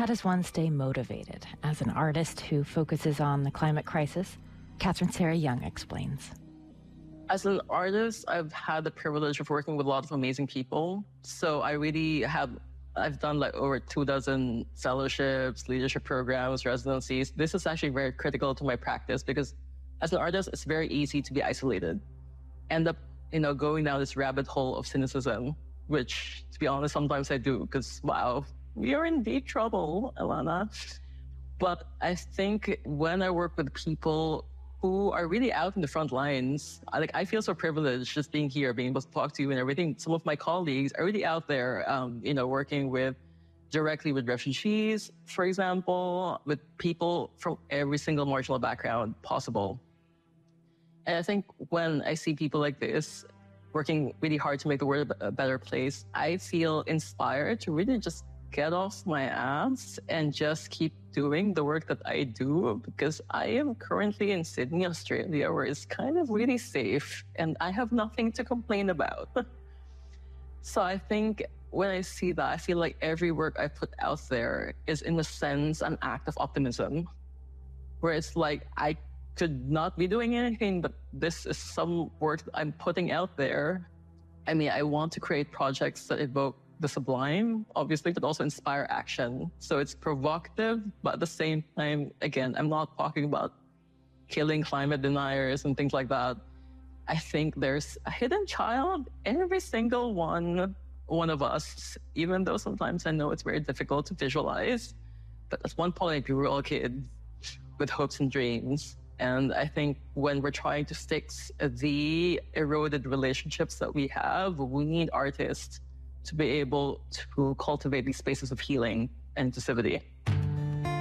how does one stay motivated as an artist who focuses on the climate crisis? Catherine Sarah Young explains. As an artist, I've had the privilege of working with a lot of amazing people. So I've done like over 24 fellowships, leadership programs, residencies. This is actually very critical to my practice because as an artist, it's very easy to be isolated. End up, going down this rabbit hole of cynicism, which, to be honest, sometimes I do because, wow, we are in deep trouble, Alana. But I think when I work with people who are really out in the front lines, I feel so privileged just being here, being able to talk to you and everything. Some of my colleagues are really out there, working directly with refugees, for example, with people from every single marginal background possible. And I think when I see people like this working really hard to make the world a better place, I feel inspired to really just get off my ass and just keep doing the work that I do, because I am currently in Sydney, Australia, where it's kind of really safe and I have nothing to complain about. So I think when I see that, I feel like every work I put out there is in a sense an act of optimism, where it's like I could not be doing anything, but this is some work that I'm putting out there. I mean, I want to create projects that evoke the sublime, obviously, but also inspire action. So it's provocative, but at the same time, again, I'm not talking about killing climate deniers and things like that. I think there's a hidden child in every single one of us, even though sometimes I know it's very difficult to visualize. But at one point, we were all kids with hopes and dreams. And I think when we're trying to fix the eroded relationships that we have, we need artists to be able to cultivate these spaces of healing and inclusivity.